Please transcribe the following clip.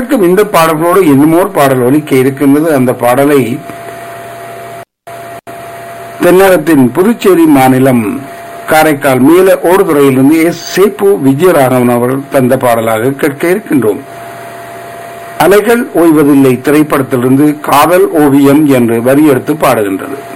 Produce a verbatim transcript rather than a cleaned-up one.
கேட்கும் இந்த பாடல்களோடு இன்னுமோர் பாடல் ஒலிக்க இருக்கின்றது. அந்த பாடலை தென்னகத்தின் புதுச்சேரி மாநிலம் காரைக்கால் மீள ஓடுதுறையிலிருந்து எஸ் சேப்பு விஜயராகவன் அவர்கள் தந்த பாடலாக கேட்க இருக்கின்றோம். அலைகள் ஓய்வதில்லை திரைப்படத்திலிருந்து காதல் ஓவியம் என்று வரி எடுத்து பாடுகின்றது.